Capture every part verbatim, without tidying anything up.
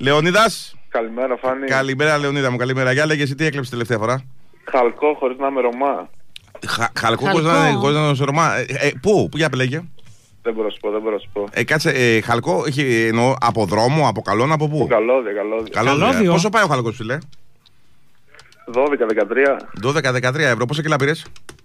Λεωνίδας. Καλημέρα, Φάνη. Καλημέρα, Λεωνίδα μου, καλημέρα. Για λέγε εσύ τι έκλεψε τελευταία φορά. Χαλκό χωρίς να είμαι Ρωμά. Χα, χαλκό χωρίς να είμαι Ρωμά. Ε, ε, πού, πού για λέγε. Δεν μπορώ να σου πω, δεν μπορώ να σου πω. Ε, κάτσε, ε, χαλκό, έχει, εννοώ, από δρόμο, από καλόν, από πού. Από καλώδιο, καλώδιο. καλώδιο. Πόσο πάει ο χαλκός, φίλε? δώδεκα δεκατρία. δώδεκα δεκατρία ευρώ. Πόσα κιλά πήρες?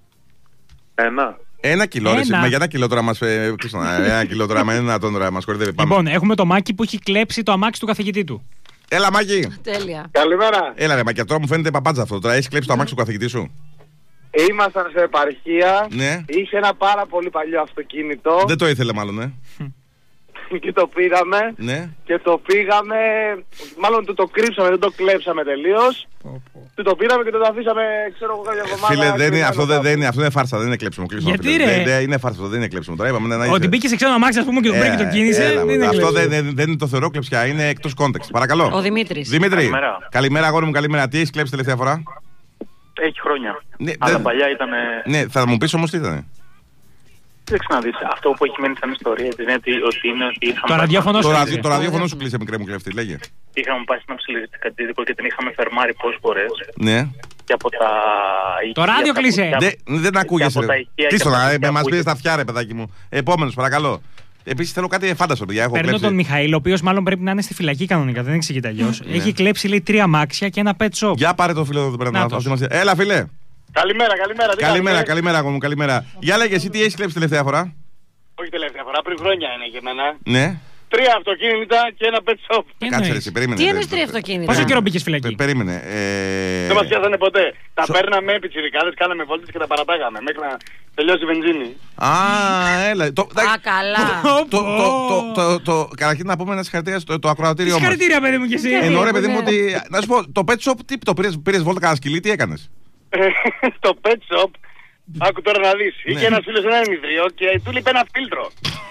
Ένα. Ένα κιλό, ρε, με για ένα κιλό τώρα μας ε, ένα κιλό τώρα με ένα τόνο τώρα μας κορυδεύει. Λοιπόν, έχουμε το Μάκη που έχει κλέψει το αμάξι του καθηγητή του. Έλα, Μάκη. Τέλεια. Καλημέρα. Έλα, ρε, Μάκη, τώρα μου φαίνεται παπάντζα αυτό. Τώρα έχει κλέψει το αμάξι του καθηγητή σου. Ήμασταν σε επαρχία. Ναι. Είχε ένα πάρα πολύ παλιό αυτοκίνητο. Δεν το ήθελε, μάλλον, ε. Και το πήραμε. Ναι. Και το πήγαμε. Μάλλον του το κρύψαμε, δεν το κλέψαμε τελείως. Του το πήραμε και το αφήσαμε, ξέρω εγώ, κάποια εβδομάδα. Φίλε, δεν είναι, αυτό, δεν, δεν είναι, αυτό είναι φάρσα, δεν είναι κλέψιμο. Κλείσιμο, γιατί φίλε. ρε? Δεν, δεν είναι φάρσα, δεν είναι κλέψιμο. Τώρα είπαμε, να ότι μπήκε σε ξένο αμάξι, α πούμε, και το βρήκε και το κίνησε. Έλα, δεν είναι αυτό δεν, δεν, δεν είναι το θεωρώ κλεψιά, είναι εκτός context. Παρακαλώ. Ο Δημήτρης. Δημήτρη. Καλημέρα. Καλημέρα, αγόρι μου, καλημέρα. Τι έχει κλέψει τελευταία φορά? Έχει χρόνια. Ναι, αλλά δεν... παλιά ήταν. Ναι, θα μου πει όμως τι ήταν. Κοίταξε να δεις, αυτό που έχει μείνει σαν ιστορία είναι ότι, ότι είναι ότι είχαμε... Το ραδιόφωνο σου, το, το ραδιόφωνο σου κλείσε, μικρέ μου κλέφτη, λέγε. Είχαμε πάει στην ψιλοκατήδικο και την είχαμε φερμάρει πόσες φορές. Ναι. Και από τα... Το ράδιο κλείσε. Δεν, δεν ακούγεσαι. Τι στο να μας πήρες τα αυτιά, ρε παιδάκι μου. Επόμενος, παρακαλώ. Επίσης θέλω κάτι φάνταστο, παιδιά. Έχω Παίρνω τον Μιχαήλ, ο οποίος μάλλον πρέπει να είναι στη φυλακή κανονικά, δεν εξηγείται αλλιώς. Έχει κλέψει, λέει, τρία μάξια και ένα pet shop. Για πάρε το φίλο εδώ πέρα. Έλα, φίλε. Καλημέρα, καλημέρα. Καλημέρα, καλημέρα, αγόρι μου, καλημέρα. Για λέγε, εσύ τι έχεις κλέψει τελευταία φορά? Όχι τελευταία φορά, πριν χρόνια είναι για μένα. Ναι. Τρία αυτοκίνητα και ένα pet shop. Κάτσε ρε, εσύ, περίμενε. Τι εννοείς τρία αυτοκίνητα? Πόσο καιρό μπήκες φυλακή? Περίμενε. Δεν μας πιάσανε ποτέ. Τα παίρναμε πιτσιρικάδες, κάναμε βόλτες και τα παρατάγαμε μέχρι να τελειώσει η βενζίνη. Α, έλα. Α, καλά. Καταρχήν να πούμε ένα συγχαρητήρια στο ακροατήριό μας. Συγχαρητήρια, παιδί μου, και εσύ. Ενώ ρε, παιδί μου, ότι. Να σου πω, το pet shop, τι το πήρες βόλτα κανένα σκυλί, τι έκανες? Στο pet shop, άκου τώρα να δεις, είχε ένας φίλος ένα ενιδρίο και του λείπει ένα φίλτρο.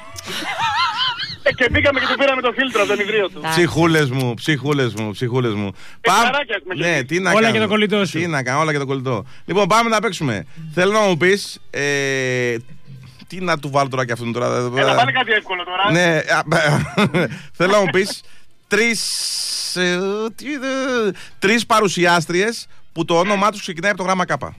Και πήγαμε και του πήραμε το φίλτρο από το ενιδρίο του. Ψυχούλες μου, ψυχούλες μου, ψυχούλες μου. Ναι, τι να όλα για το κολλητό σου. Τι να κάνω, όλα για το κολλητό. Λοιπόν, πάμε να παίξουμε. Θέλω να μου πεις. Τι να του βάλω τώρα και αυτόν τώρα. Έλα, βάλε κάτι εύκολο τώρα. Ναι, θέλω να μου πεις τρεις. Τρεις παρουσιάστριες που το όνομά τους ξεκινάει από το γράμμα Κάπα.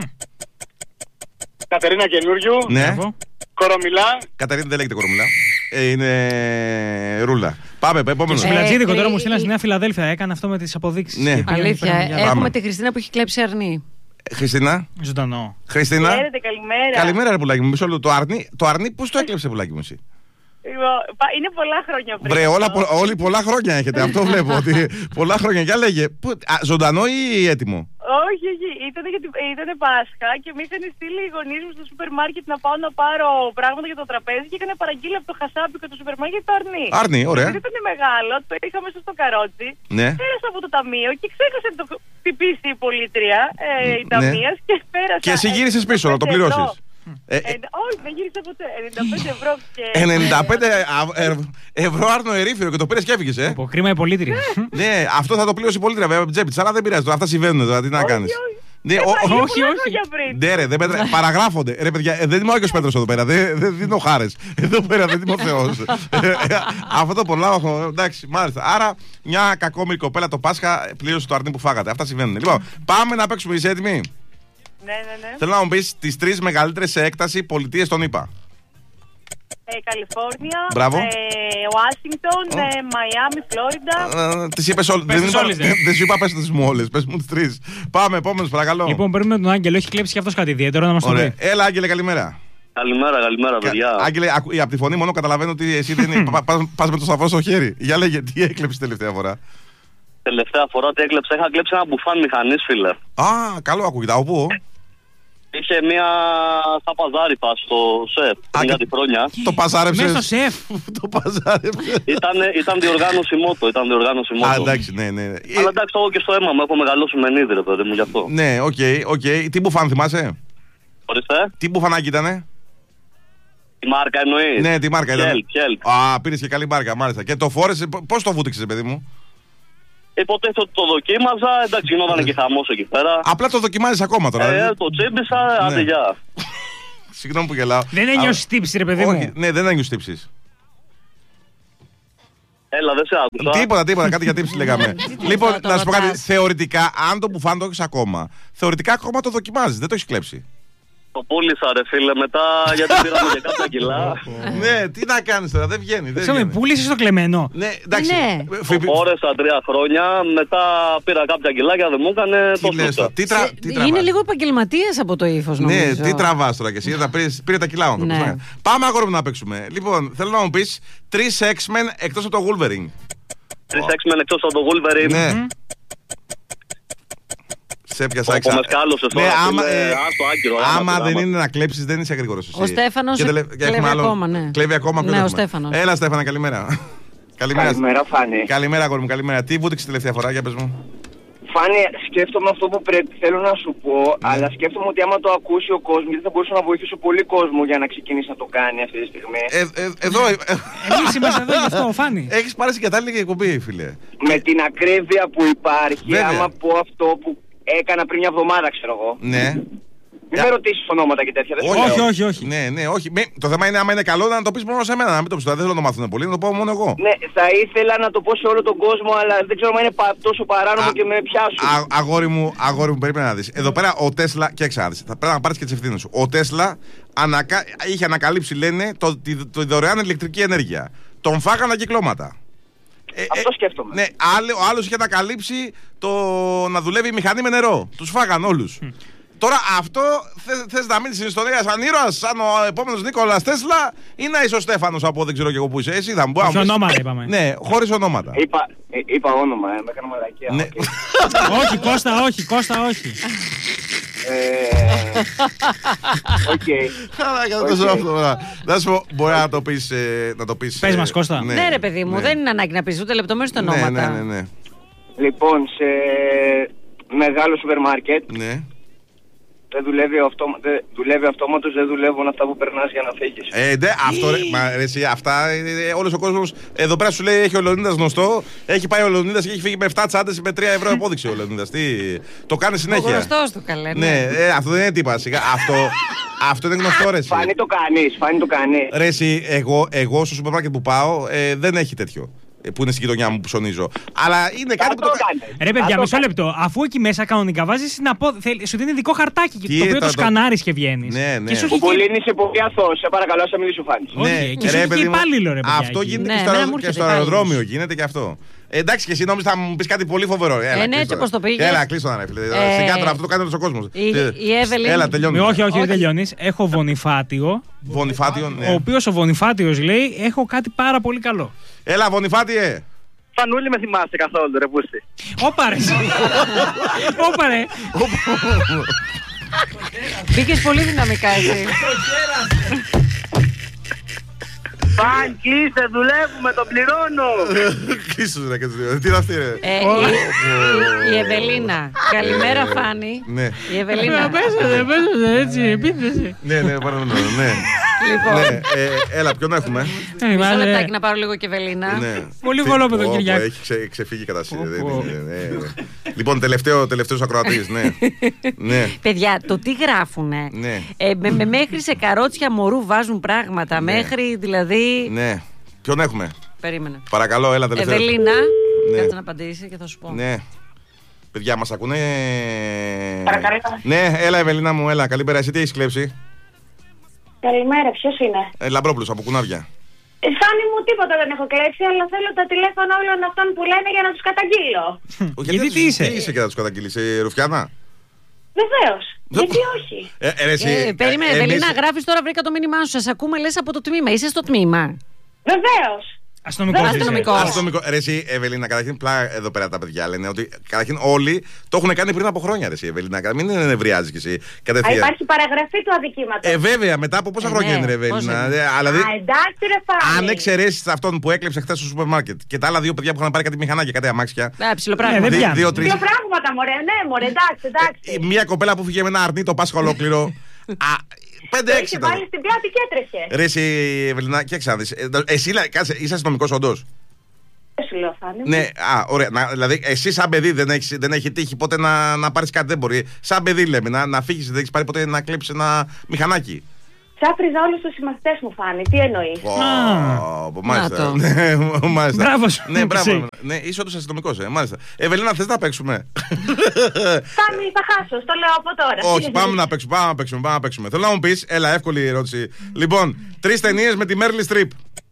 Κατερίνα Καινούριου. Ναι. Κορομιλά. Κατερίνα δεν λέγεται Κορομιλά. Ε, είναι Ρούλα. Πάμε, επόμενο. Στο Πλατζίδικο τώρα μου στείλαν στη Νέα Φιλαδέλφια. Έκανε αυτό με τις αποδείξεις. Ναι. Αλήθεια. Έχουμε τη Χριστίνα που έχει κλέψει αρνί. Χριστίνα. Ζωντανό. Χριστίνα. Χαίρετε, καλημέρα. Καλημέρα, ρε πουλάκι μου. Μισό λεπτό. Το αρνί, το αρνί πώς το έκλεψε, πουλάκι μου, εσύ? Είναι πολλά χρόνια πριν. Βρε, όλα, όλοι πολλά χρόνια έχετε. Αυτό βλέπω. Ότι πολλά χρόνια. Για λέγε. Που, α, ζωντανό ή έτοιμο? Όχι, όχι. Ήταν, ήταν Πάσχα και με είχαν στείλει οι γονείς μου στο σούπερ μάρκετ να πάω να πάρω πράγματα για το τραπέζι και είχαν παραγγείλει από το χασάπικο του σούπερ μάρκετ το αρνί. Αρνί, ωραία. Γιατί ήταν μεγάλο, το είχα μέσα στο καρότσι. Ναι. Πέρασα από το ταμείο και ξέχασε το χτυπήσει η πολίτρια ε, η ταμείας ναι. Και πέρασα. Και εσύ γύρισες πίσω να το πληρώσεις. Ε, ε, όχι, δεν γύρισα ποτέ. ενενήντα πέντε ευρώ και... ενενήντα πέντε ευρώ άρνο ερήφυρο και το πήρες και έφυγες, ε. Από χρήμα η πολίτρια. Ναι, αυτό θα το πλήρωσε η πολίτρια βέβαια από την τσέπη της, αλλά δεν πειράζει. Αυτά συμβαίνουν τώρα, τι να κάνεις. Ναι, όχι, όχι. Ναι, ρε, δεν πέτρα... παραγράφονται. Ρε, παιδιά, δεν είμαι ο Άγιος Πέτρος εδώ πέρα. Δεν, δεν δίνω χάρες. Εδώ πέρα δεν είμαι ο Θεός. Αυτό το πολλά, εντάξει, μάλιστα. Άρα, μια κακόμοιρη κοπέλα το Πάσχα πλήρωσε το αρνί που φάγατε. Αυτά συμβαίνουν. Λοιπόν, πάμε να παίξουμε. Είσαι έτοιμοι? Ναι, ναι, ναι. Θέλω να μου πεις τις τρεις μεγαλύτερες σε έκταση πολιτείες των ΗΠΑ. Ε, Καλιφόρνια, Μπράβο. ε, Ουάσιγκτον, ε, Μαϊάμι, Φλόριντα. Ε, τις είπες όλες. Δεν, όλες, δεν, δεν σου είπα πες τις μου όλες. Πες μου τις τρεις. Πάμε, επόμενος παρακαλώ. Λοιπόν, παίρνουμε τον Άγγελο. Έχει κλέψει και αυτός κάτι ιδιαίτερο να μας το πει. Έλα, Άγγελε, καλημέρα. Καλημέρα, καλημέρα, παιδιά. Άγγελε, από τη φωνή μόνο καταλαβαίνω ότι εσύ δεν πας με το σταυρό στο χέρι. Για λέγε, τι έκλεψες τελευταία φορά? Τελευταία φορά τι έκλεψα? Είχα κλέψει ένα μπουφάν μηχανής, φίλε. Α, καλό ακούγεται. Από πού? Είχε μια στα παζάριπα στο σεφ πριν κάτι χρόνια. Το παζάρεψες? Μέσα στο σεφ. Το παζάρεψες. Ήταν, ήταν διοργάνωση μότο, ήταν διοργάνωση μότο. Α, εντάξει, ναι, ναι. Αλλά εντάξει, εγώ και στο αίμα μου έχω μεγαλώσει με νίδι, ρε παιδί μου, γι' αυτό. Ναι, οκ, οκ. Τι μπουφάν θυμάσαι? Ορίστε. Τι μπουφανάκι ήτανε? Τι μάρκα εννοείς? Ναι, τι μάρκα ήταν? Help, help. Α, πήρες και καλή μάρκα, μάλιστα. Και το φόρεσε, πώς το βούτυξες, παιδί μου? Υποτίθεται ότι το δοκίμαζα, εντάξει, γινόταν και χαμός εκεί πέρα. Απλά το δοκιμάζεις ακόμα τώρα. Ε, το τσίμπησα, άντε ναι. γεια. Συγγνώμη που γελάω. Δεν ένιωσες τύψη, ρε παιδί μου? Όχι, ναι, δεν ένιωσες τύψη. Έλα, δεν σε άκουσα. Τίποτα, τίποτα, κάτι για tips λέγαμε. Λοιπόν, να σου πω κάτι. Θεωρητικά, αν το μπουφάν το έχει ακόμα, θεωρητικά ακόμα το δοκιμάζει, δεν το έχει κλέψει. Το πούλησα, ρε φίλε, μετά γιατί πήραμε και κάποια κιλά. Ναι, τι να κάνει τώρα, δεν βγαίνει. Ξέρετε, πούλησε το κλεμμένο. Ναι, εντάξει. Φόρεσα τρία χρόνια, μετά πήρα κάποια κιλάκια, δεν μου έκανε. Τι λες τώρα, τι τρα- τι τραβάς? Είναι λίγο επαγγελματίας από το ύφος, νομίζω. Ναι, τι τραβάς τώρα κι εσύ, να πήρες- πήρε τα κιλά μου. Ναι. Πάμε αγόρι μου να παίξουμε. Λοιπόν, θέλω να μου πεις τρεις X-Men εκτός από το Wolverine. Τρεις X-Men εκτός από το Wolverine. Ναι. Σε πιάσα Όπω με σκάλωσες τώρα, Ναι, άμα, φίλε, ε, άστο άγκυρο, άμα άμα, δεν άμα. είναι να κλέψεις, δεν είσαι γρήγορος εσύ. Ο Στέφανος Και τελε- ε, και έχουμε κλέβει άλλο- ακόμα, ναι. Κλέβει ακόμα, ποιον Ναι, ο έχουμε? Στέφανος. Έλα Στέφανα, καλημέρα. Καλημέρα. Καλημέρα, Φάνη. Καλημέρα, αγόρι μου, καλημέρα. Τι βούτυξε τελευταία φορά, για πες μου. Φάνη, σκέφτομαι αυτό που πρέπει, θέλω να σου πω, αλλά σκέφτομαι ότι άμα το ακούσει ο κόσμος, γιατί θα μπορούσα να βοηθήσω πολύ κόσμο για να ξεκινήσει να το κάνει αυτή τη στιγμή. Ε, ε, εδώ. Εμείς είμαστε εδώ γι' αυτό, Φάνη. Έχεις πάρει στην κατάλληλη εκπομπή, φίλε. Με την ακρίβεια που υπάρχει, Βέβαια. άμα πω αυτό που έκανα πριν μια εβδομάδα, ξέρω εγώ. Ναι. Μην με ρωτήσεις ονόματα και τέτοια. Δεν σου Όχι, λέω. όχι, όχι. Ναι, ναι, όχι. Μη- το θέμα είναι άμα είναι καλό να το πεις μόνο σε μένα. Να μην το πεις τώρα. Δεν θέλω να το μάθουν πολύ, να το πω μόνο εγώ. Ναι, θα ήθελα να το πω σε όλο τον κόσμο, αλλά δεν ξέρω αν είναι πα- τόσο παράνομο Α- και με πιάσουν. Α, αγόρι μου, αγόρι μου, περίμενα να δεις. Εδώ πέρα ο Τέσλα, και εξάδεις, θα πρέπει να πάρεις και τις ευθύνες σου. Ο Τέσλα ανακα... είχε ανακαλύψει, λένε, το, τη, το δωρεάν ηλεκτρική ενέργεια. Τον φάγανε κυκλώματα. Ε, Αυτό ε, σκέφτομαι. Ναι, άλλο, ο άλλος είχε ανακαλύψει το να δουλεύει η μηχανή με νερό. Τους φάγαν όλους. Τώρα αυτό θες, θες να μείνεις στην ιστορία σαν ήρωας, σαν ο επόμενος Νίκολας Τέσλα, ή να είσαι ο Στέφανος από δεν ξέρω και εγώ που είσαι. Εσύ θα μου Όχι ονόματα είπαμε. Ναι, χωρίς ονόματα. Είπα, ε, είπα όνομα, ε, με έκανα μαλακία. Ναι. οκ. Όχι, Κώστα, όχι, Κώστα, όχι. Ε, Οκ. Καλά, για το ζω αυτό τώρα. Να σου πω, μπορεί να το πεις. ε, να το πεις Πες ε, μας, Κώστα. Ναι, ρε παιδί μου, ναι. δεν είναι ανάγκη να πεις ούτε λεπτομέρειες τα Ναι, ονόματα. ναι, ναι, ναι. Λοιπόν, σε μεγάλο σούπερ μάρκετ Ναι. δεν δουλεύει, αυτόμα, δεν δουλεύει αυτόματος, δεν δουλεύουν αυτά που περνάς για να φύγεις. Ε, ναι, αυτό ρε, μα, ρε, εσύ, αυτά, ε, ε, όλος ο κόσμος, εδώ πέρα σου λέει έχει ο Λεωνίδας γνωστό, έχει πάει ο Λεωνίδας και έχει φύγει με επτά τσάντες με τρία ευρώ απόδειξη ο Λεωνίδας. Τι, το κάνει Ο συνέχεια. γνωστός του καλέ. Ναι, ε, αυτό δεν είναι τύπα, σιγά, αυτό, αυτό είναι γνωστό ρε εσύ. Φάνη το κάνεις, Φάνη το κάνεις. Ρε εσύ, εγώ, εγώ στο σούπερ μάρκετ που πάω ε, δεν έχει τέτοιο. ε, Που είναι στη γειτονιά μου που ψωνίζω. Αλλά είναι κάτι Θα που το το κα- κάνεις. Ρε παιδιά, Θα το μισό κάνεις. λεπτό. Αφού εκεί μέσα κανονικά βάζει απο... θέλ- σου δίνει ειδικό χαρτάκι Τι, το οποίο το- το το- σκανάρει και βγαίνει. Ναι, ναι. Και σου Ο έχει και... Πολύνης είσαι πολύ αθώος, σε παρακαλώ, σε μιλήσει ο Φάνης. Όχι, και σου ρε, έχει παιδί και μου, υπάλληλο, ρε παιδιά, αυτό εκεί. γίνεται Ναι, και στο, εμένα αερο- μου και έρχεται στο υπάλληλος. αεροδρόμιο, γίνεται και αυτό. Ε, εντάξει, και εσύ νόμιζα θα μου πει κάτι πολύ φοβερό. Έλα, Ε, ναι, κλείστο έτσι να. όπως το πήγες. Έλα, κλείστο να ρε φίλε. Ε, Στην κάτω αυτό το κάνει όλο ο κόσμο. η- η Εύελιν- Έλα, τελειώνει. Με, όχι, όχι, δεν Όχι. τελειώνει. Έχω Βονιφάτιο. Βονιφάτιο, ναι. Ο οποίο ο Βονιφάτιο λέει: Έχω κάτι πάρα πολύ καλό. Έλα, Βονιφάτιε. Φανούλη με θυμάστε καθόλου, ρε πούστη. Όπα ρε. Όπα ρε. Μπήκες πολύ δυναμικά εσύ. Φαν, κλείστε, δουλεύουμε, τον πληρώνω. Κλείστο ρε και τους δύο. Τι είναι αυτή, ρε. Ε, η- η Ευελίνα. Καλημέρα, Φάνη. Ναι. Η Ευελίνα. Πέσατε, πέσατε έτσι, επίθεση. Ναι, ναι, πάρε το νόημα, ναι. Λοιπόν, Ναι, ε, έλα, ποιον έχουμε. Ε, μισό βάλε. λεπτάκι να πάρω λίγο και Ευελίνα. Ναι. Πολύ Τι- γολόπεδο, πω, πω, Κυριάκο. Έχει ξε- ξεφύγει κατά σύνδεση. Πω, δεν πω. είναι, ναι, ναι. Λοιπόν, τελευταίο, τελευταίος ακροατής, ναι. Ναι. Παιδιά, το τι γράφουνε. Ναι. Ε, με, με- μέχρι σε καρότσια μωρού βάζουν πράγματα. Ναι. Μέχρι δηλαδή. Ναι. Ποιον έχουμε. Περίμενε. Παρακαλώ, έλα τελευταίο. Ευελίνα. Ναι. Κάτσε να απαντήσει και θα σου πω. Ναι. Παιδιά, μας ακούνε. Παρακαλώ. Ναι, έλα Ευελίνα μου, έλα. Καλή πέρα. Εσύ τι έχεις κλέψει. Καλημέρα, ποιος είναι? Ε, Λαμπρόπουλος από κουνάβια. Ε, Φάνη μου, τίποτα δεν έχω κλέψει, αλλά θέλω τα τηλέφωνα όλων αυτών που λένε για να τους καταγγείλω. Γιατί τι είσαι? Τι είσαι και να τους καταγγείλεις, ε, Ρουφιάνα. Βεβαίως. Γιατί όχι? Ε, ε, ρε, εσύ, Ε, περίμενε, ε, Ευελίνα, εμείς- γράφει τώρα, βρήκα το μήνυμά σου. Σας ακούμε, λες από το τμήμα. Είσαι στο τμήμα. Βεβαίως. Αστυνομικό. Αστυνομικός. Αστυνομικό. Ρε, εσύ, Ευελίνα, καταρχήν, πλά εδώ πέρα τα παιδιά λένε ότι καταρχήν όλοι το έχουν κάνει πριν από χρόνια, ρε, εσύ, Ευελίνα. Μην νευριάζει κι εσύ. Α, Κατευθείαν. υπάρχει παραγραφή του αδικήματος. Ε, βέβαια, μετά από πόσα Ε, χρόνια ναι, είναι, ρε, πώς Ευελίνα. είναι. Ε, Α, δηλαδή, εντάξει ρε Φάνη. αν εξαιρέσει αυτόν που έκλεψε χθε στο σούπερ μάρκετ και τα άλλα δύο παιδιά που είχαν πάρει κάτι μηχανάκια, κάτι αμάξια. Α, ψιλοπράγμα. Ε, δεν δι- πιάνει. Δύο, τρεις. Δύο πράγματα, μωρέ, ναι, μωρέ, εντάξει, εντάξει. Ε, Μία κοπέλα που φύγε με ένα αρνί το Πάσχα ολόκληρο. πέντε έξι Είχε ήταν. βάλει στην πλάτη και έτρεχε. Ρε, εσύ, Ευελίνα, κοίταξε να δεις. Ε, Εσύ, λέ- κάτσε, είσαι αστυνομικός όντως. Δεν σου λέω, Φάνη. Ναι, α, ωραία. Να, δηλαδή, εσύ σαν παιδί δεν, έχεις, δεν έχει τύχει ποτέ να, να πάρει κάτι, δεν μπορεί. Σαν παιδί λέμε, να, να φύγει, δεν έχει πάρει ποτέ να κλέψει ένα μηχανάκι. Ξάφριζα όλους τους συμμαθητές μου, Φάνη. Τι εννοεί? Μάλιστα. Μπράβο σου. Ναι, μπράβο. Ναι, είσαι όντως αστυνομικός, ε. Μάλιστα. Ευελίνα, θες να παίξουμε? Φάνη, θα χάσω. Στο λέω από τώρα. Όχι, πάμε να παίξουμε. Πάμε να παίξουμε. Πάμε να παίξουμε. Θέλω να μου πεις, έλα, εύκολη ερώτηση. Λοιπόν, τρεις ταινίες με τη Μέρλι Στριπ.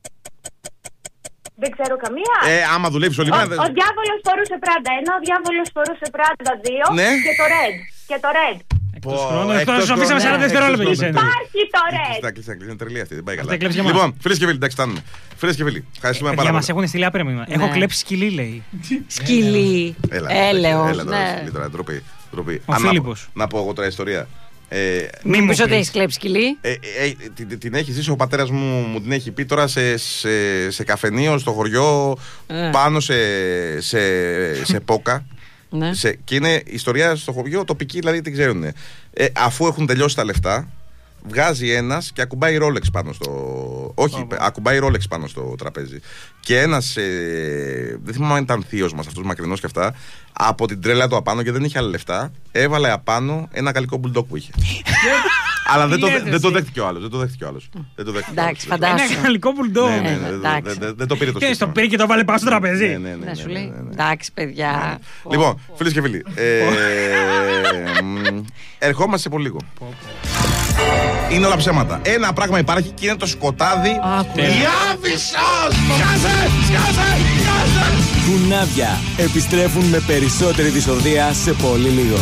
Δεν ξέρω καμία. Ε, άμα δουλεύεις όλη μέρα. Ο, ο διάβολος φορούσε Πράντα ένα, ο διάβολος φορούσε Πράντα δύο ναι. και το Red. Και το Red. Εκτός χρόνου, εκτός σου αφήσαμε σαράντα δευτερόλεπτα για σένα. Υπάρχει το Red. Στα αγγλικά, είναι τρελή αυτή, δεν πάει καλά. Λοιπόν, φίλες και φίλοι, εντάξει, φτάνουμε. Φίλες και φίλοι, ευχαριστούμε πάρα πολύ. Μας έχουν στείλει άπειρα μήνυμα. Έχω κλέψει σκυλί, λέει. Σκυλί. Έλεος. Έλα, ντροπή. Ο Φίλιππος. Να πω εγώ τώρα ιστορία. Ε, Μην μου πει ότι έχει κλέψει σκυλί. Ε, ε, ε, την, την έχει ζήσει, ο πατέρας μου μου την έχει πει τώρα σε, σε, σε καφενείο στο χωριό, ε. πάνω σε, σε, σε πόκα. Ναι. Σε, και είναι ιστορία στο χωριό τοπική, δηλαδή την ξέρουν. Ε, αφού έχουν τελειώσει τα λεφτά, βγάζει ένας και ακουμπάει ρόλεξ πάνω στο. Όχι, oh, ακουμπάει ρόλεξ πάνω στο τραπέζι. Και ένας, ε, δεν θυμάμαι αν ήταν θείος μας αυτός μακρινός και αυτά, από την τρέλα του απάνω και δεν είχε άλλα λεφτά, έβαλε απάνω ένα γαλλικό μπουλντόκ που είχε. Αλλά δεν το, δεν το δέχτηκε ο άλλος. Δεν το δέχτηκε ο άλλος. Εντάξει, φαντάζομαι. Ένα γαλλικό μπουλντόκ. Δεν το πήρε το σύστημα. Και στο πήρε και το βάλε πάνω στο τραπέζι. Ναι, σου λέει. Εντάξει, παιδιά. Λοιπόν, φίλες και φίλοι, ερχόμαστε σε πολύ λίγο. Είναι όλα ψέματα. Ένα πράγμα υπάρχει και είναι το σκοτάδι. Διάβησος! Σκάσε! Σκάσε! Σκάσε! Κουνάβια επιστρέφουν με περισσότερη δυσορδία σε πολύ λίγο.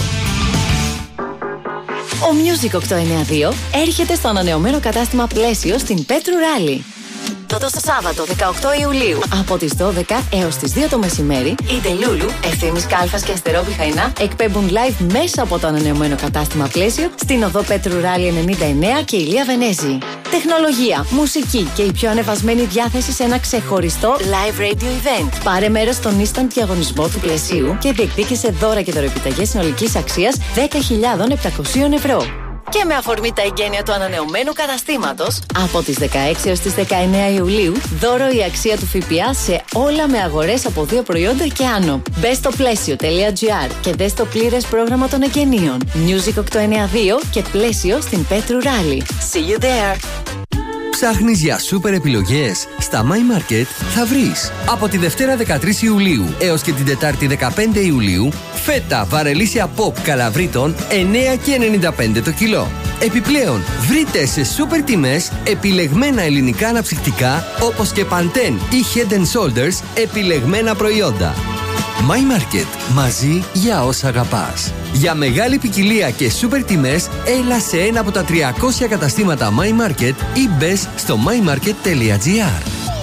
Ο Music οκτακόσια ενενήντα δύο έρχεται στο ανανεωμένο κατάστημα Πλαίσιο στην Πέτρου Ράλι. Toto στο Σάββατο δεκαοκτώ Ιουλίου από τις δώδεκα έως τις δύο το μεσημέρι, η Τελούλου, Ευθύμης Κάλφας και Αστερόπη Χαϊνά εκπέμπουν live μέσα από το ανανεωμένο κατάστημα Πλαίσιο στην οδό Πέτρου Ράλι ενενήντα εννέα και Ηλία Βενέζη. Τεχνολογία, μουσική και η πιο ανεβασμένη διάθεση σε ένα ξεχωριστό live radio event. Πάρε μέρος στον instant διαγωνισμό του Πλαισίου και διεκδίκησε δώρα και δωρεπιταγές συνολικής αξίας δέκα χιλιάδες επτακόσια ευρώ. Και με αφορμή τα εγγένεια του ανανεωμένου καταστήματος, από τις δεκαέξι έως τις δεκαεννέα Ιουλίου, δώρο η αξία του ΦΠΑ σε όλα με αγορές από δύο προϊόντα και άνω. Μπες στο πλαίσιο τελεία τζι άρ και δες το πλήρες πρόγραμμα των εγγενείων. Music οκτακόσια ενενήντα δύο και Πλαίσιο στην Πέτρου Ράλι. See you there! Ψάχνεις για σούπερ επιλογές? Στα My Market θα βρεις. Από τη Δευτέρα δεκατρείς Ιουλίου έως και την Τετάρτη δεκαπέντε Ιουλίου, φέτα βαρελίσια pop καλαβρίτων εννέα και ενενήντα πέντε το κιλό. Επιπλέον, βρείτε σε σούπερ τιμές επιλεγμένα ελληνικά αναψυκτικά όπως και Pantene ή Head and Shoulders επιλεγμένα προϊόντα. My Market. Μαζί για όσα αγαπάς. Για μεγάλη ποικιλία και σούπερ τιμές, έλα σε ένα από τα τριακόσια καταστήματα My Market ή μπες στο my market τελεία τζι άρ.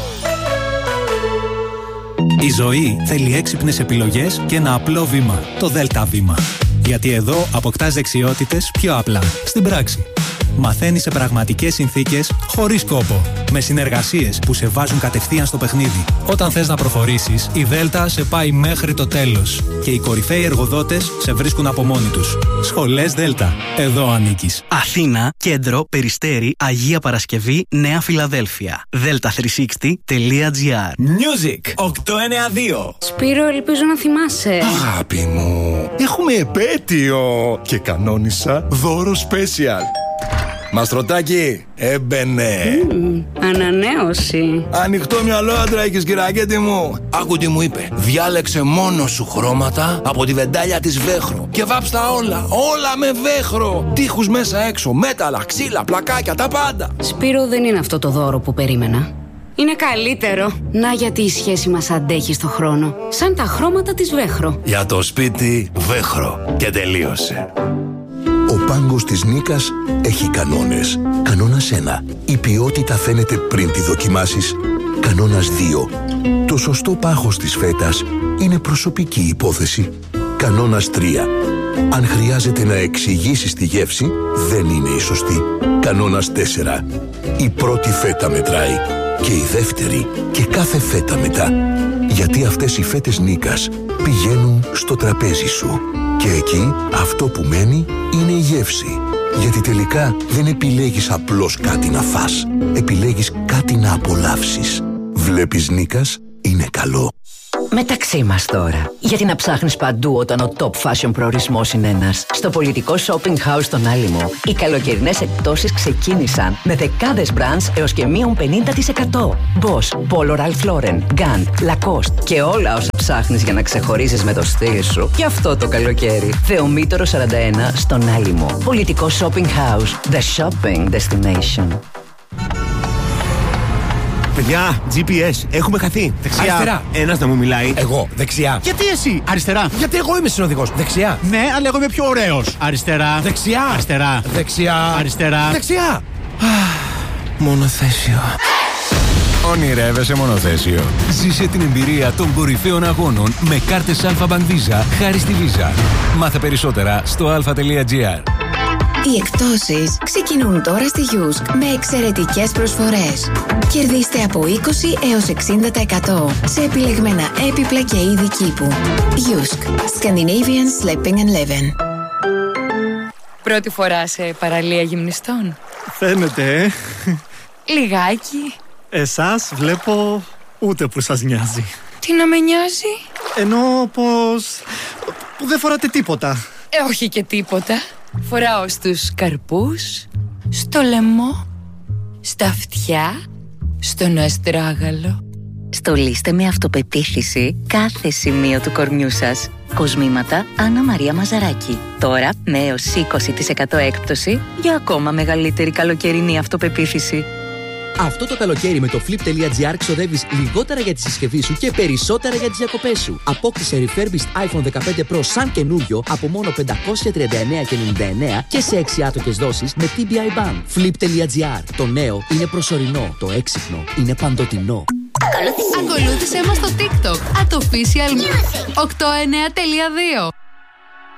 Η ζωή θέλει έξυπνες επιλογές και ένα απλό βήμα. Το Δέλτα Βήμα. Γιατί εδώ αποκτάς δεξιότητες πιο απλά, στην πράξη. Μαθαίνεις σε πραγματικές συνθήκες, χωρίς κόπο. Με συνεργασίες που σε βάζουν κατευθείαν στο παιχνίδι. Όταν θες να προχωρήσεις, η Δέλτα σε πάει μέχρι το τέλος. Και οι κορυφαίοι εργοδότες σε βρίσκουν από μόνοι τους. Σχολές Δέλτα. Εδώ ανήκεις. Αθήνα, Κέντρο, Περιστέρι, Αγία Παρασκευή, Νέα Φιλαδέλφια. δέλτα τριακόσια εξήντα τελεία τζι άρ. Music οκτακόσια ενενήντα δύο. Σπύρο, ελπίζω να θυμάσαι. Αγάπη μου, έχουμε επέτειο και κανόνισα δώρο special. Μαστρωτάκι, έμπαινε. Mm, ανανέωση. Ανοιχτό μυαλό, άντρα έχεις, κυρακέτη μου. Άκου τι μου είπε. Διάλεξε μόνο σου χρώματα από τη βεντάλια της Βέχρο και βάψτα όλα, όλα με Βέχρο. Τείχους μέσα έξω, μέταλλα, ξύλα, πλακάκια, τα πάντα. Σπύρο, δεν είναι αυτό το δώρο που περίμενα. Είναι καλύτερο. Να γιατί η σχέση μας αντέχει στο χρόνο. Σαν τα χρώματα της Βέχρο. Για το σπίτι Βέχρο. Και τελείωσε. Ο πάγκος της Νίκας έχει κανόνες. Κανόνας ένα. Η ποιότητα φαίνεται πριν τη δοκιμάσεις. Κανόνας δύο. Το σωστό πάχος της φέτας είναι προσωπική υπόθεση. Κανόνας τρία. Αν χρειάζεται να εξηγήσεις τη γεύση, δεν είναι η σωστή. Κανόνας τέσσερα. Η πρώτη φέτα μετράει. Και η δεύτερη και κάθε φέτα μετά. Γιατί αυτές οι φέτες Νίκας πηγαίνουν στο τραπέζι σου. Και εκεί αυτό που μένει είναι η γεύση. Γιατί τελικά δεν επιλέγεις απλώς κάτι να φας. Επιλέγεις κάτι να απολαύσεις. Βλέπεις Νίκας, είναι καλό. Μεταξύ μας τώρα. Γιατί να ψάχνεις παντού όταν ο top fashion προορισμός είναι ένας. Στο πολιτικό shopping house στον Άλυμο, οι καλοκαιρινές εκπτώσεις ξεκίνησαν με δεκάδες brands έως και μείον πενήντα τοις εκατό. Boss, Polo Ralph Lauren, Gant, Lacoste και όλα όσα ψάχνεις για να ξεχωρίζεις με το στυλ σου. Και αυτό το καλοκαίρι. Θεομήτωρο σαράντα ένα στον Άλυμο. Πολιτικό shopping house. The shopping destination. Παιδιά, τζι πι ες, έχουμε χαθεί. Δεξιά. Αριστερά. Ένας να μου μιλάει. Εγώ. Δεξιά. Γιατί εσύ? Αριστερά. Γιατί εγώ είμαι συνοδηγός. Δεξιά. Ναι, αλλά εγώ είμαι πιο ωραίος. Αριστερά. Δεξιά. Αριστερά. Δεξιά. Αριστερά. Δεξιά. Μονοθέσιο. Ονειρεύεσαι μονοθέσιο. Ζήσε την εμπειρία των κορυφαίων αγώνων με κάρτες Alpha Bank Visa χάρη στη Visa. Μάθε περισσότερα στο alpha.gr. Οι εκπτώσεις ξεκινούν τώρα στη Jysk με εξαιρετικές προσφορές. Κερδίστε από είκοσι έως εξήντα τοις εκατό σε επιλεγμένα έπιπλα και είδη κήπου. Jysk. Scandinavian Sleeping and Living. Πρώτη φορά σε παραλία γυμνιστών? Φαίνεται, ε. Λιγάκι. Εσάς βλέπω ούτε που σας νοιάζει. Τι να με νοιάζει? Εννοώ πως... που δεν φοράτε τίποτα. Ε, όχι και τίποτα. Φοράω στους καρπούς, στο λαιμό, στα αυτιά, στον αστράγαλο. Στολίστε με αυτοπεποίθηση κάθε σημείο του κορμιού σας. Κοσμήματα Άννα Μαρία Μαζαράκη. Τώρα με έως είκοσι τοις εκατό έκπτωση για ακόμα μεγαλύτερη καλοκαιρινή αυτοπεποίθηση. Αυτό το καλοκαίρι με το flip.gr ξοδεύεις λιγότερα για τη συσκευή σου και περισσότερα για τις διακοπές σου. Απόκτησε refurbished iPhone δεκαπέντε Pro σαν καινούριο από μόνο πεντακόσια τριάντα εννέα και ενενήντα εννέα και σε έξι άτοκες δόσεις με τι μπι άι Bank. Flip.gr. Το νέο είναι προσωρινό. Το έξυπνο είναι παντοτινό. Ακολούθησέ μας στο TikTok at official οκτώ εννέα τελεία δύο.